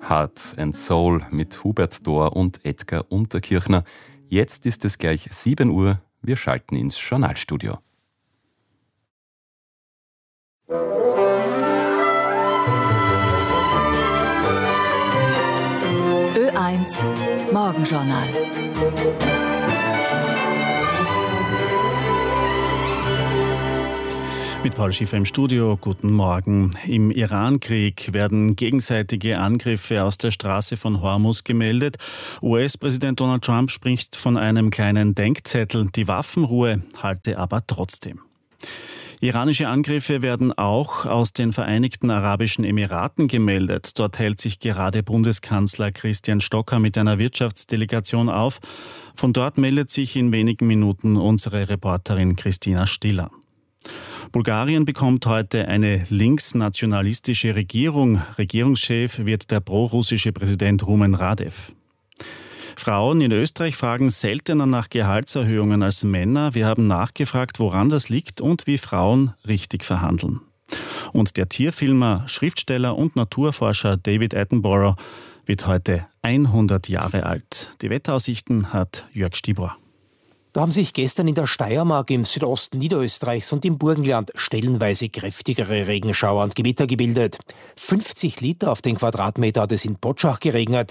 Heart and Soul mit Hubert Dohr und Edgar Unterkirchner. Jetzt ist es gleich 7 Uhr. Wir schalten ins Journalstudio. Ö1 Morgenjournal. Mit Paul Schiffer im Studio, guten Morgen. Im Iran-Krieg werden gegenseitige Angriffe aus der Straße von Hormuz gemeldet. US-Präsident Donald Trump spricht von einem kleinen Denkzettel. Die Waffenruhe halte aber trotzdem. Iranische Angriffe werden auch aus den Vereinigten Arabischen Emiraten gemeldet. Dort hält sich gerade Bundeskanzler Christian Stocker mit einer Wirtschaftsdelegation auf. Von dort meldet sich in wenigen Minuten unsere Reporterin Christina Stiller. Bulgarien bekommt heute eine linksnationalistische Regierung. Regierungschef wird der prorussische Präsident Rumen Radev. Frauen in Österreich fragen seltener nach Gehaltserhöhungen als Männer. Wir haben nachgefragt, woran das liegt und wie Frauen richtig verhandeln. Und der Tierfilmer, Schriftsteller und Naturforscher David Attenborough wird heute 100 Jahre alt. Die Wetteraussichten hat Jörg Stibor. Da haben sich gestern in der Steiermark, im Südosten Niederösterreichs und im Burgenland stellenweise kräftigere Regenschauer und Gewitter gebildet. 50 Liter auf den Quadratmeter hat es in Potschach geregnet,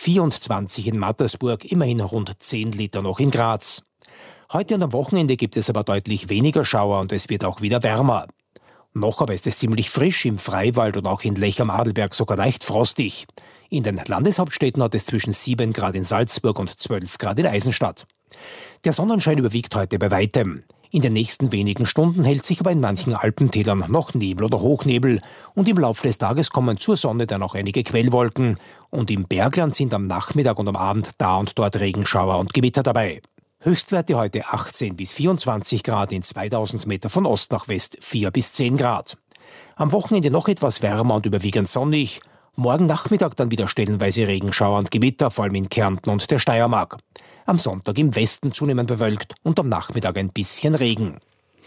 24 in Mattersburg, immerhin rund 10 Liter noch in Graz. Heute und am Wochenende gibt es aber deutlich weniger Schauer und es wird auch wieder wärmer. Noch aber ist es ziemlich frisch im Freiwald und auch in Lech am Adelberg sogar leicht frostig. In den Landeshauptstädten hat es zwischen 7 Grad in Salzburg und 12 Grad in Eisenstadt. Der Sonnenschein überwiegt heute bei weitem. In den nächsten wenigen Stunden hält sich aber in manchen Alpentälern noch Nebel oder Hochnebel und im Laufe des Tages kommen zur Sonne dann auch einige Quellwolken und im Bergland sind am Nachmittag und am Abend da und dort Regenschauer und Gewitter dabei. Höchstwerte heute 18 bis 24 Grad, in 2000 Meter von Ost nach West 4 bis 10 Grad. Am Wochenende noch etwas wärmer und überwiegend sonnig. Morgen Nachmittag dann wieder stellenweise Regenschauer und Gewitter, vor allem in Kärnten und der Steiermark. Am Sonntag im Westen zunehmend bewölkt und am Nachmittag ein bisschen Regen.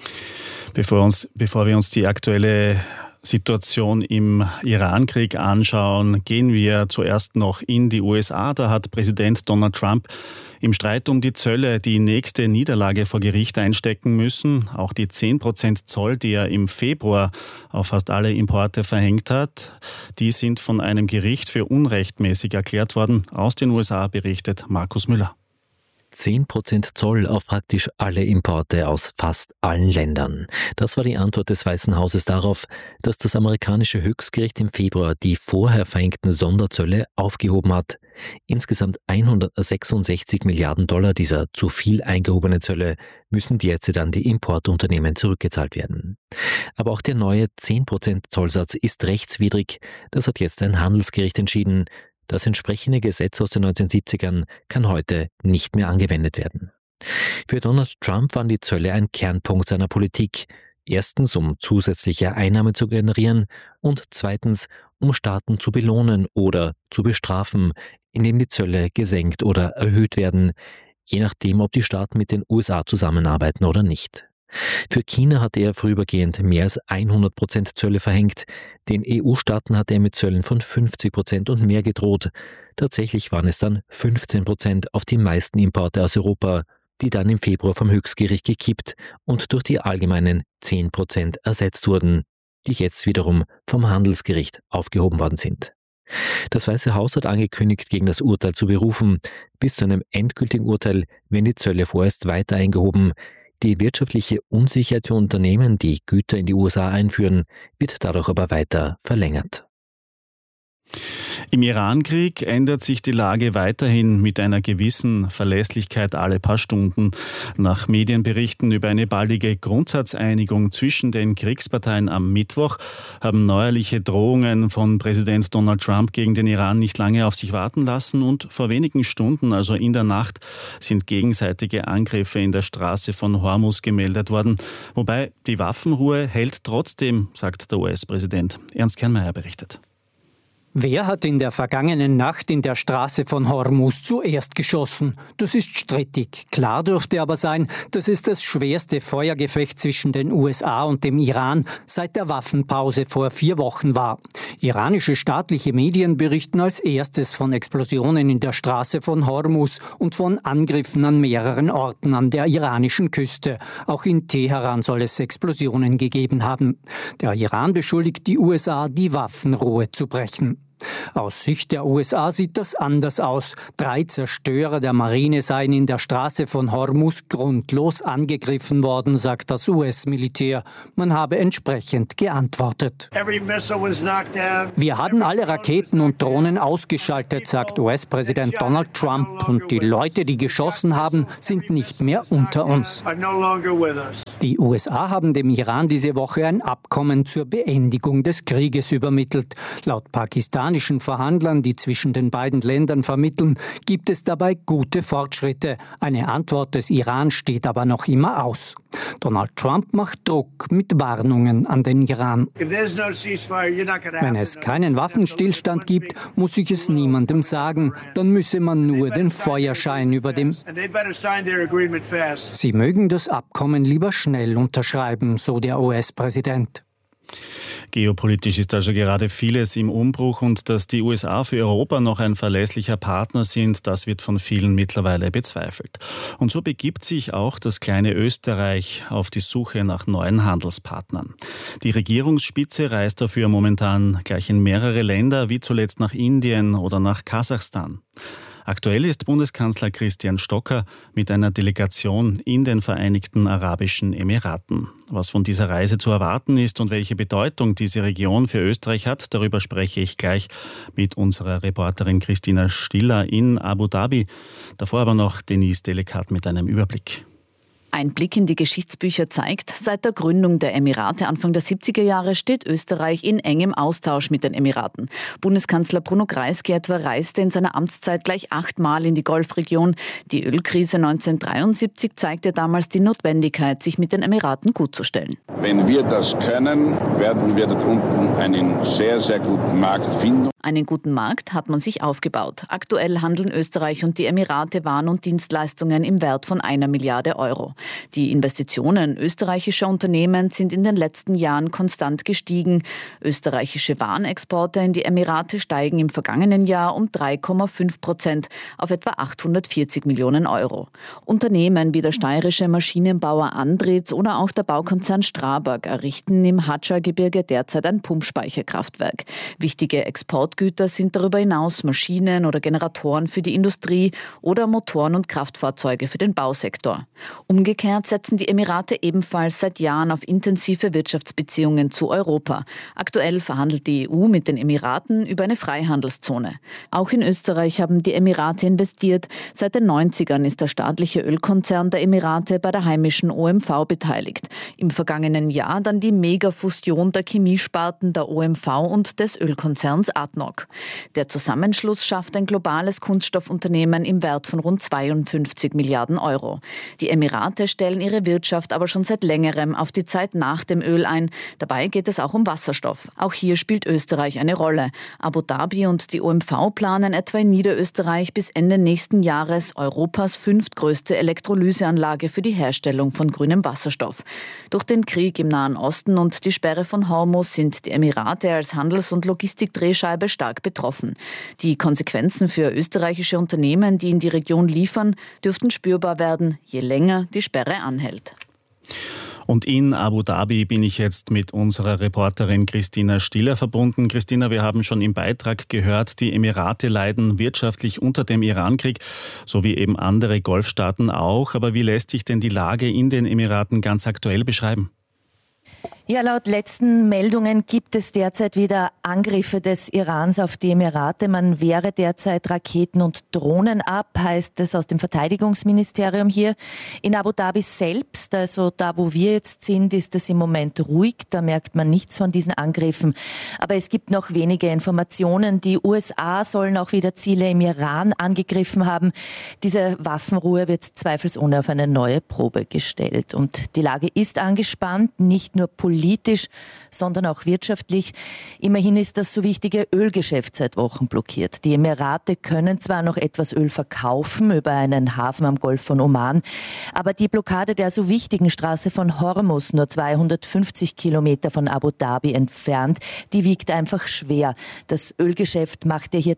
Bevor wir uns die aktuelle Situation im Iran-Krieg anschauen, gehen wir zuerst noch in die USA. Da hat Präsident Donald Trump im Streit um die Zölle die nächste Niederlage vor Gericht einstecken müssen. Auch die 10% Zoll, die er im Februar auf fast alle Importe verhängt hat, die sind von einem Gericht für unrechtmäßig erklärt worden. Aus den USA berichtet Markus Müller. 10% Zoll auf praktisch alle Importe aus fast allen Ländern. Das war die Antwort des Weißen Hauses darauf, dass das amerikanische Höchstgericht im Februar die vorher verhängten Sonderzölle aufgehoben hat. Insgesamt 166 Milliarden Dollar dieser zu viel eingehobene Zölle müssen jetzt an die Importunternehmen zurückgezahlt werden. Aber auch der neue 10% Zollsatz ist rechtswidrig. Das hat jetzt ein Handelsgericht entschieden. Das entsprechende Gesetz aus den 1970ern kann heute nicht mehr angewendet werden. Für Donald Trump waren die Zölle ein Kernpunkt seiner Politik. Erstens, um zusätzliche Einnahmen zu generieren und zweitens, um Staaten zu belohnen oder zu bestrafen, indem die Zölle gesenkt oder erhöht werden, je nachdem, ob die Staaten mit den USA zusammenarbeiten oder nicht. Für China hatte er vorübergehend mehr als 100% Zölle verhängt. Den EU-Staaten hatte er mit Zöllen von 50% und mehr gedroht. Tatsächlich waren es dann 15% auf die meisten Importe aus Europa, die dann im Februar vom Höchstgericht gekippt und durch die allgemeinen 10% ersetzt wurden, die jetzt wiederum vom Handelsgericht aufgehoben worden sind. Das Weiße Haus hat angekündigt, gegen das Urteil zu berufen. Bis zu einem endgültigen Urteil werden die Zölle vorerst weiter eingehoben. Die wirtschaftliche Unsicherheit für Unternehmen, die Güter in die USA einführen, wird dadurch aber weiter verlängert. Im Iran-Krieg ändert sich die Lage weiterhin mit einer gewissen Verlässlichkeit alle paar Stunden. Nach Medienberichten über eine baldige Grundsatzeinigung zwischen den Kriegsparteien am Mittwoch haben neuerliche Drohungen von Präsident Donald Trump gegen den Iran nicht lange auf sich warten lassen und vor wenigen Stunden, also in der Nacht, sind gegenseitige Angriffe in der Straße von Hormuz gemeldet worden. Wobei die Waffenruhe hält trotzdem, sagt der US-Präsident. Ernst Kernmeier berichtet. Wer hat in der vergangenen Nacht in der Straße von Hormuz zuerst geschossen? Das ist strittig. Klar dürfte aber sein, dass es das schwerste Feuergefecht zwischen den USA und dem Iran seit der Waffenpause vor 4 Wochen war. Iranische staatliche Medien berichten als erstes von Explosionen in der Straße von Hormuz und von Angriffen an mehreren Orten an der iranischen Küste. Auch in Teheran soll es Explosionen gegeben haben. Der Iran beschuldigt die USA, die Waffenruhe zu brechen. Aus Sicht der USA sieht das anders aus. 3 Zerstörer der Marine seien in der Straße von Hormuz grundlos angegriffen worden, sagt das US-Militär. Man habe entsprechend geantwortet. Wir haben alle Raketen und Drohnen ausgeschaltet, sagt US-Präsident Donald Trump. Und die Leute, die geschossen haben, sind nicht mehr unter uns. Die USA haben dem Iran diese Woche ein Abkommen zur Beendigung des Krieges übermittelt. Laut pakistanischen Verhandlern, die zwischen den beiden Ländern vermitteln, gibt es dabei gute Fortschritte. Eine Antwort des Iran steht aber noch immer aus. Donald Trump macht Druck mit Warnungen an den Iran. Wenn es keinen Waffenstillstand gibt, muss ich es niemandem sagen. Dann müsse man nur den Feuerschein über dem... Sie mögen das Abkommen lieber schnell unterschreiben, so der US-Präsident. Geopolitisch ist also gerade vieles im Umbruch und dass die USA für Europa noch ein verlässlicher Partner sind, das wird von vielen mittlerweile bezweifelt. Und so begibt sich auch das kleine Österreich auf die Suche nach neuen Handelspartnern. Die Regierungsspitze reist dafür momentan gleich in mehrere Länder, wie zuletzt nach Indien oder nach Kasachstan. Aktuell ist Bundeskanzler Christian Stocker mit einer Delegation in den Vereinigten Arabischen Emiraten. Was von dieser Reise zu erwarten ist und welche Bedeutung diese Region für Österreich hat, darüber spreche ich gleich mit unserer Reporterin Christina Stiller in Abu Dhabi. Davor aber noch Denise Delekat mit einem Überblick. Ein Blick in die Geschichtsbücher zeigt, seit der Gründung der Emirate Anfang der 70er Jahre steht Österreich in engem Austausch mit den Emiraten. Bundeskanzler Bruno Kreisky etwa reiste in seiner Amtszeit gleich 8-mal in die Golfregion. Die Ölkrise 1973 zeigte damals die Notwendigkeit, sich mit den Emiraten gutzustellen. Wenn wir das können, werden wir dort unten einen sehr, sehr guten Markt finden. Einen guten Markt hat man sich aufgebaut. Aktuell handeln Österreich und die Emirate Waren und Dienstleistungen im Wert von 1 Milliarde Euro. Die Investitionen österreichischer Unternehmen sind in den letzten Jahren konstant gestiegen. Österreichische Warenexporte in die Emirate steigen im vergangenen Jahr um 3,5% auf etwa 840 Millionen Euro. Unternehmen wie der steirische Maschinenbauer Andritz oder auch der Baukonzern Strabag errichten im Hatscha-Gebirge derzeit ein Pumpspeicherkraftwerk. Wichtige Exportgüter sind darüber hinaus Maschinen oder Generatoren für die Industrie oder Motoren und Kraftfahrzeuge für den Bausektor. Umgekehrt setzen die Emirate ebenfalls seit Jahren auf intensive Wirtschaftsbeziehungen zu Europa. Aktuell verhandelt die EU mit den Emiraten über eine Freihandelszone. Auch in Österreich haben die Emirate investiert. Seit den 90ern ist der staatliche Ölkonzern der Emirate bei der heimischen OMV beteiligt. Im vergangenen Jahr dann die Megafusion der Chemiesparten der OMV und des Ölkonzerns ADNOC. Der Zusammenschluss schafft ein globales Kunststoffunternehmen im Wert von rund 52 Milliarden Euro. Die Emirate stellen ihre Wirtschaft aber schon seit längerem auf die Zeit nach dem Öl ein. Dabei geht es auch um Wasserstoff. Auch hier spielt Österreich eine Rolle. Abu Dhabi und die OMV planen etwa in Niederösterreich bis Ende nächsten Jahres Europas 5. größte Elektrolyseanlage für die Herstellung von grünem Wasserstoff. Durch den Krieg im Nahen Osten und die Sperre von Hormuz sind die Emirate als Handels- und Logistikdrehscheibe stark betroffen. Die Konsequenzen für österreichische Unternehmen, die in die Region liefern, dürften spürbar werden, je länger die Sperre anhält. Und in Abu Dhabi bin ich jetzt mit unserer Reporterin Christina Stiller verbunden. Christina, wir haben schon im Beitrag gehört, die Emirate leiden wirtschaftlich unter dem Irankrieg, so wie eben andere Golfstaaten auch. Aber wie lässt sich denn die Lage in den Emiraten ganz aktuell beschreiben? Ja, laut letzten Meldungen gibt es derzeit wieder Angriffe des Irans auf die Emirate. Man wehre derzeit Raketen und Drohnen ab, heißt es aus dem Verteidigungsministerium hier. In Abu Dhabi selbst, also da, wo wir jetzt sind, ist es im Moment ruhig. Da merkt man nichts von diesen Angriffen. Aber es gibt noch wenige Informationen. Die USA sollen auch wieder Ziele im Iran angegriffen haben. Diese Waffenruhe wird zweifelsohne auf eine neue Probe gestellt. Und die Lage ist angespannt, nicht nur politisch, politisch, sondern auch wirtschaftlich. Immerhin ist das so wichtige Ölgeschäft seit Wochen blockiert. Die Emirate können zwar noch etwas Öl verkaufen über einen Hafen am Golf von Oman, aber die Blockade der so wichtigen Straße von Hormuz, nur 250 Kilometer von Abu Dhabi entfernt, die wiegt einfach schwer. Das Ölgeschäft macht ja hier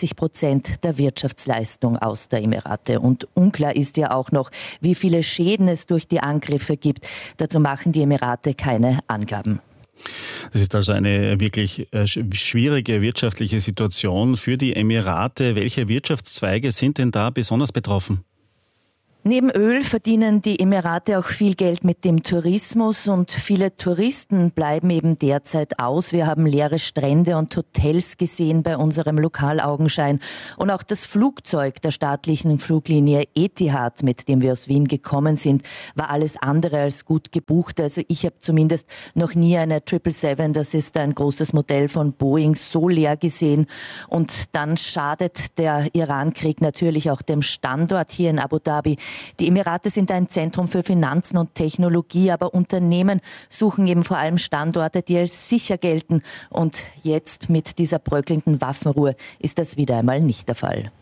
30% der Wirtschaftsleistung aus der Emirate. Und unklar ist ja auch noch, wie viele Schäden es durch die Angriffe gibt. Dazu machen die Emirate keine Angaben. Das ist also eine wirklich schwierige wirtschaftliche Situation für die Emirate. Welche Wirtschaftszweige sind denn da besonders betroffen? Neben Öl verdienen die Emirate auch viel Geld mit dem Tourismus und viele Touristen bleiben eben derzeit aus. Wir haben leere Strände und Hotels gesehen bei unserem Lokalaugenschein. Und auch das Flugzeug der staatlichen Fluglinie Etihad, mit dem wir aus Wien gekommen sind, war alles andere als gut gebucht. Also ich habe zumindest noch nie eine 777, das ist ein großes Modell von Boeing, so leer gesehen. Und dann schadet der Iran-Krieg natürlich auch dem Standort hier in Abu Dhabi. Die Emirate sind ein Zentrum für Finanzen und Technologie, aber Unternehmen suchen eben vor allem Standorte, die als sicher gelten. Und jetzt mit dieser bröckelnden Waffenruhe ist das wieder einmal nicht der Fall.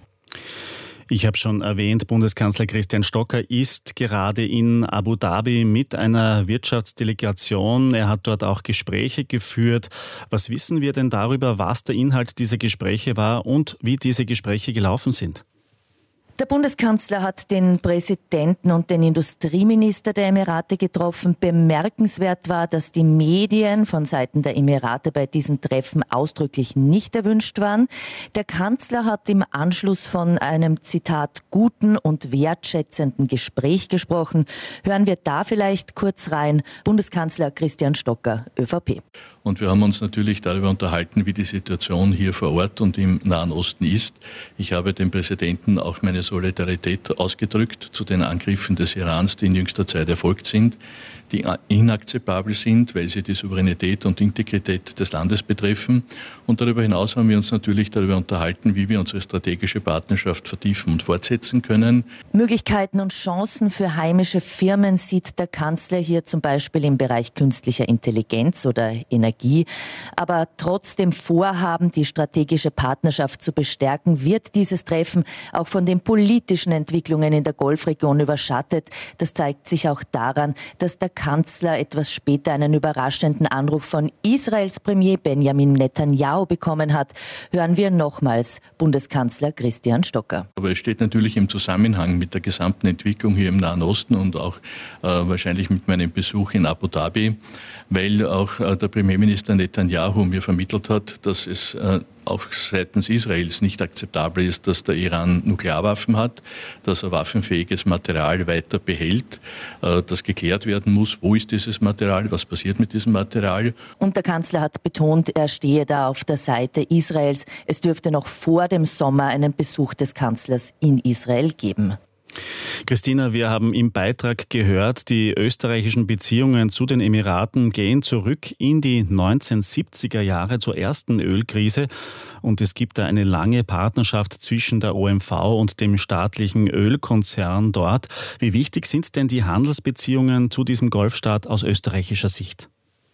Ich habe schon erwähnt, Bundeskanzler Christian Stocker ist gerade in Abu Dhabi mit einer Wirtschaftsdelegation. Er hat dort auch Gespräche geführt. Was wissen wir denn darüber, was der Inhalt dieser Gespräche war und wie diese Gespräche gelaufen sind? Der Bundeskanzler hat den Präsidenten und den Industrieminister der Emirate getroffen. Bemerkenswert war, dass die Medien von Seiten der Emirate bei diesen Treffen ausdrücklich nicht erwünscht waren. Der Kanzler hat im Anschluss von einem, Zitat, guten und wertschätzenden Gespräch gesprochen. Hören wir da vielleicht kurz rein. Bundeskanzler Christian Stocker, ÖVP. Und wir haben uns natürlich darüber unterhalten, wie die Situation hier vor Ort und im Nahen Osten ist. Ich habe dem Präsidenten auch meine Solidarität ausgedrückt zu den Angriffen des Irans, die in jüngster Zeit erfolgt sind, die inakzeptabel sind, weil sie die Souveränität und Integrität des Landes betreffen. Und darüber hinaus haben wir uns natürlich darüber unterhalten, wie wir unsere strategische Partnerschaft vertiefen und fortsetzen können. Möglichkeiten und Chancen für heimische Firmen sieht der Kanzler hier zum Beispiel im Bereich künstlicher Intelligenz oder Energie. Aber trotz dem Vorhaben, die strategische Partnerschaft zu bestärken, wird dieses Treffen auch von den politischen Entwicklungen in der Golfregion überschattet. Das zeigt sich auch daran, dass der Kanzler etwas später einen überraschenden Anruf von Israels Premier Benjamin Netanyahu bekommen hat. Hören wir nochmals Bundeskanzler Christian Stocker. Aber es steht natürlich im Zusammenhang mit der gesamten Entwicklung hier im Nahen Osten und auch wahrscheinlich mit meinem Besuch in Abu Dhabi, weil auch der Premierminister Netanyahu mir vermittelt hat, dass es auch seitens Israels nicht akzeptabel ist, dass der Iran Nuklearwaffen hat, dass er waffenfähiges Material weiter behält, das geklärt werden muss, wo ist dieses Material, was passiert mit diesem Material. Und der Kanzler hat betont, er stehe da auf der Seite Israels. Es dürfte noch vor dem Sommer einen Besuch des Kanzlers in Israel geben. Christina, wir haben im Beitrag gehört, die österreichischen Beziehungen zu den Emiraten gehen zurück in die 1970er Jahre zur ersten Ölkrise und es gibt da eine lange Partnerschaft zwischen der OMV und dem staatlichen Ölkonzern dort. Wie wichtig sind denn die Handelsbeziehungen zu diesem Golfstaat aus österreichischer Sicht?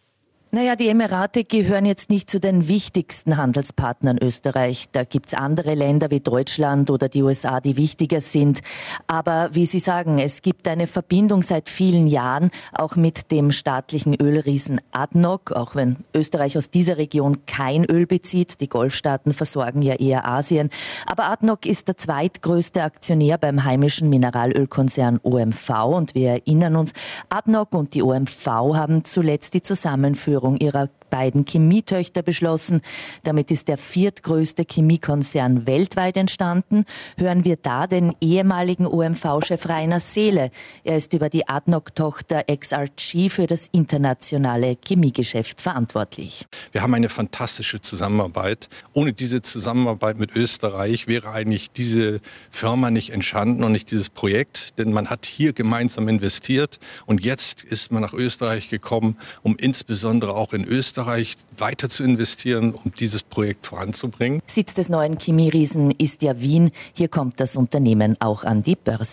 Naja, die Emirate gehören jetzt nicht zu den wichtigsten Handelspartnern Österreich. Da gibt's andere Länder wie Deutschland oder die USA, die wichtiger sind. Aber wie Sie sagen, es gibt eine Verbindung seit vielen Jahren, auch mit dem staatlichen Ölriesen ADNOC, auch wenn Österreich aus dieser Region kein Öl bezieht. Die Golfstaaten versorgen ja eher Asien. Aber ADNOC ist der zweitgrößte Aktionär beim heimischen Mineralölkonzern OMV. Und wir erinnern uns, ADNOC und die OMV haben zuletzt die Zusammenführung ihrer beiden Chemietöchter beschlossen. Damit ist der viertgrößte Chemiekonzern weltweit entstanden. Hören wir da den ehemaligen OMV-Chef Rainer Seele. Er ist über die ADNOC-Tochter XRG für das internationale Chemiegeschäft verantwortlich. Wir haben eine fantastische Zusammenarbeit. Ohne diese Zusammenarbeit mit Österreich wäre eigentlich diese Firma nicht entstanden und nicht dieses Projekt. Denn man hat hier gemeinsam investiert und jetzt ist man nach Österreich gekommen, um insbesondere auch in Österreich weiter zu investieren, um dieses Projekt voranzubringen. Sitz des neuen Chemieriesen ist ja Wien. Hier kommt das Unternehmen auch an die Börse.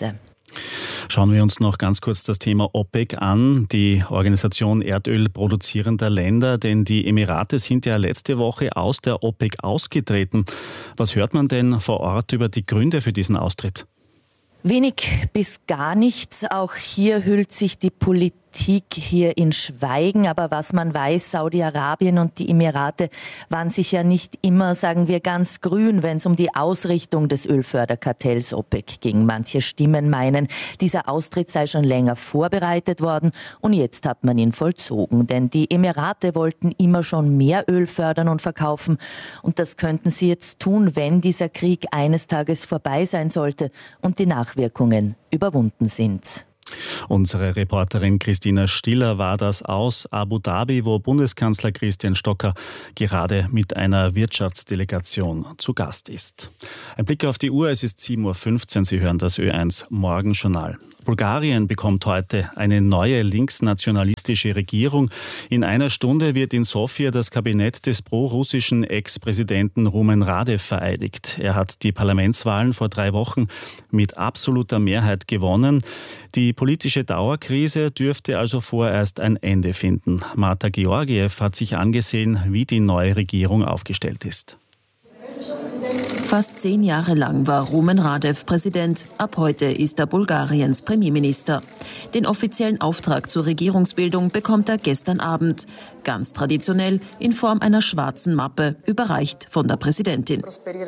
Schauen wir uns noch ganz kurz das Thema OPEC an, die Organisation erdölproduzierender Länder, denn die Emirate sind ja letzte Woche aus der OPEC ausgetreten. Was hört man denn vor Ort über die Gründe für diesen Austritt? Wenig bis gar nichts. Auch hier hüllt sich die Politik hier in Schweigen. Aber was man weiß, Saudi-Arabien und die Emirate waren sich ja nicht immer, sagen wir, ganz grün, wenn es um die Ausrichtung des Ölförderkartells OPEC ging. Manche Stimmen meinen, dieser Austritt sei schon länger vorbereitet worden und jetzt hat man ihn vollzogen. Denn die Emirate wollten immer schon mehr Öl fördern und verkaufen. Und das könnten sie jetzt tun, wenn dieser Krieg eines Tages vorbei sein sollte und die Nachwirkungen überwunden sind. Unsere Reporterin Christina Stiller war das aus Abu Dhabi, wo Bundeskanzler Christian Stocker gerade mit einer Wirtschaftsdelegation zu Gast ist. Ein Blick auf die Uhr, es ist 7.15 Uhr, Sie hören das Ö1 Morgenjournal. Bulgarien bekommt heute eine neue linksnationalistische Regierung. In einer Stunde wird in Sofia das Kabinett des pro-russischen Ex-Präsidenten Rumen Radev vereidigt. Er hat die Parlamentswahlen vor 3 Wochen mit absoluter Mehrheit gewonnen. Die politische Dauerkrise dürfte also vorerst ein Ende finden. Marta Georgiev hat sich angesehen, wie die neue Regierung aufgestellt ist. Fast 10 Jahre lang war Rumen Radev Präsident. Ab heute ist er Bulgariens Premierminister. Den offiziellen Auftrag zur Regierungsbildung bekommt er gestern Abend. Ganz traditionell in Form einer schwarzen Mappe, überreicht von der Präsidentin.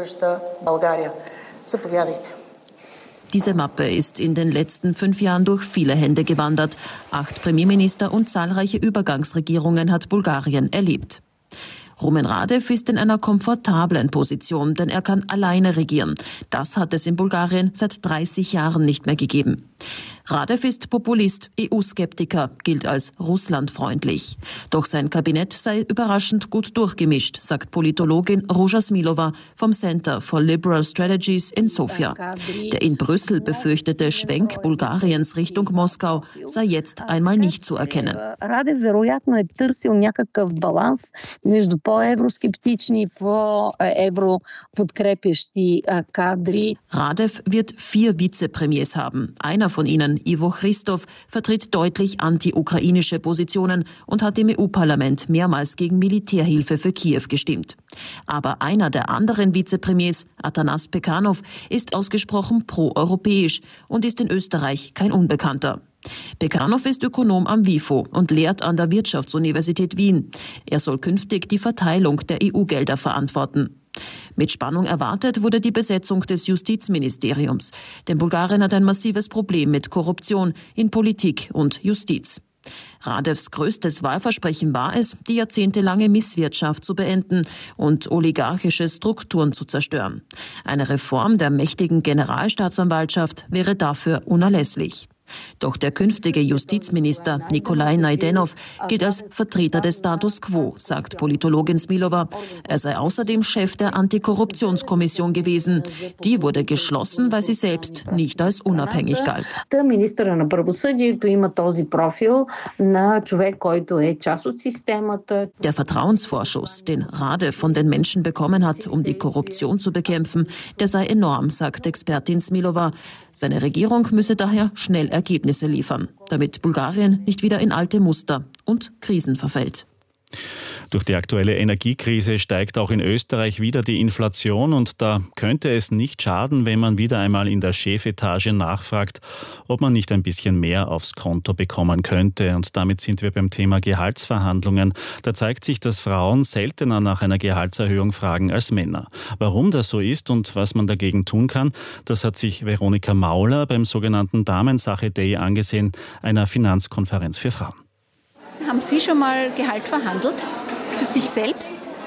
Diese Mappe ist in den letzten 5 Jahren durch viele Hände gewandert. 8 Premierminister und zahlreiche Übergangsregierungen hat Bulgarien erlebt. Rumen Radev ist in einer komfortablen Position, denn er kann alleine regieren. Das hat es in Bulgarien seit 30 Jahren nicht mehr gegeben. Radev ist Populist, EU-Skeptiker, gilt als russlandfreundlich. Doch sein Kabinett sei überraschend gut durchgemischt, sagt Politologin Ruža Smilova vom Center for Liberal Strategies in Sofia. Der in Brüssel befürchtete Schwenk Bulgariens Richtung Moskau sei jetzt einmal nicht zu erkennen. Radev вероятно е търсил някакъв баланс между по-евроскептични и по-европодкрепящи кадри. Radev wird 4 Vizepremiers haben. Einer von ihnen, Ivo Christov, vertritt deutlich anti-ukrainische Positionen und hat im EU-Parlament mehrmals gegen Militärhilfe für Kiew gestimmt. Aber einer der anderen Vizepremiers, Atanas Pekanov, ist ausgesprochen pro-europäisch und ist in Österreich kein Unbekannter. Pekanov ist Ökonom am WIFO und lehrt an der Wirtschaftsuniversität Wien. Er soll künftig die Verteilung der EU-Gelder verantworten. Mit Spannung erwartet wurde die Besetzung des Justizministeriums. Denn Bulgarien hat ein massives Problem mit Korruption in Politik und Justiz. Radevs größtes Wahlversprechen war es, die jahrzehntelange Misswirtschaft zu beenden und oligarchische Strukturen zu zerstören. Eine Reform der mächtigen Generalstaatsanwaltschaft wäre dafür unerlässlich. Doch der künftige Justizminister Nikolai Naydenov gilt als Vertreter des Status quo, sagt Politologin Smilova. Er sei außerdem Chef der Antikorruptionskommission gewesen. Die wurde geschlossen, weil sie selbst nicht als unabhängig galt. Der Minister на правосъдието има този профил на човек, който е част от системата. Der Vertrauensvorschuss, den Radev von den Menschen bekommen hat, um die Korruption zu bekämpfen, der sei enorm, sagt Expertin Smilova. Seine Regierung müsse daher schnell Ergebnisse liefern, damit Bulgarien nicht wieder in alte Muster und Krisen verfällt. Durch die aktuelle Energiekrise steigt auch in Österreich wieder die Inflation und da könnte es nicht schaden, wenn man wieder einmal in der Chefetage nachfragt, ob man nicht ein bisschen mehr aufs Konto bekommen könnte. Und damit sind wir beim Thema Gehaltsverhandlungen. Da zeigt sich, dass Frauen seltener nach einer Gehaltserhöhung fragen als Männer. Warum das so ist und was man dagegen tun kann, das hat sich Veronika Mauler beim sogenannten Damensache Day angesehen, einer Finanzkonferenz für Frauen. Haben Sie schon mal Gehalt verhandelt? Für sich selbst?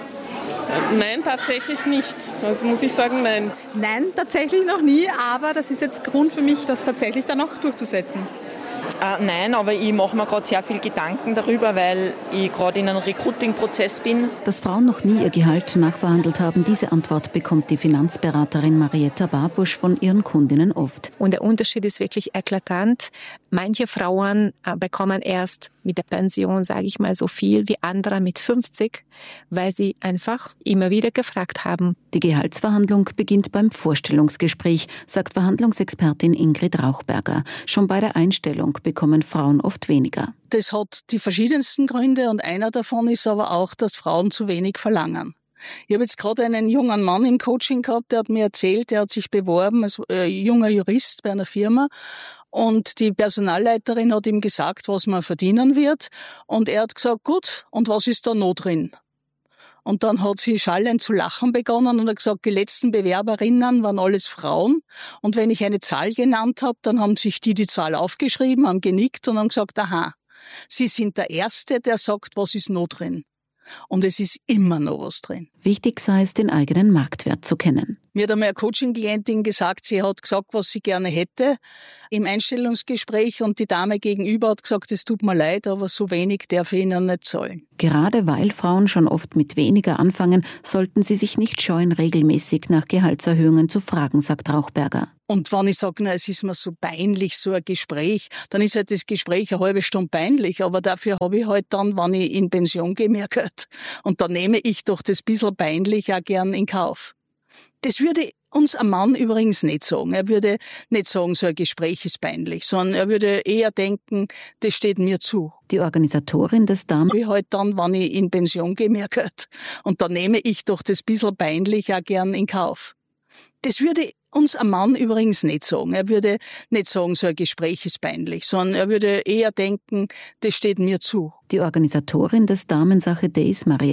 Nein, tatsächlich nicht. Also muss ich sagen, nein. Nein, tatsächlich noch nie, aber das ist jetzt Grund für mich, das tatsächlich dann auch durchzusetzen. Nein, aber ich mache mir gerade sehr viel Gedanken darüber, weil ich gerade in einem Recruiting-Prozess bin. Dass Frauen noch nie ihr Gehalt nachverhandelt haben, diese Antwort bekommt die Finanzberaterin Marietta Barbusch von ihren Kundinnen oft. Und der Unterschied ist wirklich eklatant. Manche Frauen bekommen erst mit der Pension, sage ich mal, so viel wie andere mit 50, weil sie einfach immer wieder gefragt haben. Die Gehaltsverhandlung beginnt beim Vorstellungsgespräch, sagt Verhandlungsexpertin Ingrid Rauchberger. Schon bei der Einstellung bekommen Frauen oft weniger. Das hat die verschiedensten Gründe und einer davon ist aber auch, dass Frauen zu wenig verlangen. Ich habe jetzt gerade einen jungen Mann im Coaching gehabt, der hat mir erzählt, der hat sich beworben als junger Jurist bei einer Firma und die Personalleiterin hat ihm gesagt, was man verdienen wird und er hat gesagt, gut, und was ist da noch drin? Und dann hat sie schallend zu lachen begonnen und hat gesagt, die letzten Bewerberinnen waren alles Frauen und wenn ich eine Zahl genannt habe, dann haben sich die Zahl aufgeschrieben, haben genickt und haben gesagt, aha, Sie sind der Erste, der sagt, was ist noch drin. Und es ist immer noch was drin. Wichtig sei es, den eigenen Marktwert zu kennen. Mir hat einmal eine Coaching-Klientin gesagt, sie hat gesagt, was sie gerne hätte im Einstellungsgespräch und die Dame gegenüber hat gesagt, es tut mir leid, aber so wenig darf ich Ihnen nicht zahlen. Gerade weil Frauen schon oft mit weniger anfangen, sollten sie sich nicht scheuen, regelmäßig nach Gehaltserhöhungen zu fragen, sagt Rauchberger. Und wenn ich sage, es ist mir so peinlich, so ein Gespräch, dann ist halt das Gespräch eine halbe Stunde peinlich, aber dafür habe ich halt dann, wenn ich in Pension gehe, mehr Geld. Und dann nehme ich doch das bisschen peinlich auch gern in Kauf. Das würde uns ein Mann übrigens nicht sagen. Er würde nicht sagen, so ein Gespräch ist peinlich, sondern er würde eher denken, das steht mir zu. Die Organisatorin des Damen... Ich halt dann, wenn ich in Pension gehe, mehr Geld. Und dann nehme ich doch das bisschen peinlich auch gern in Kauf. Das würde uns ein Mann übrigens nicht sagen. Er würde nicht sagen, so ein Gespräch ist peinlich, sondern er würde eher denken, das steht mir zu. Die Organisatorin des Damensache Days, Maria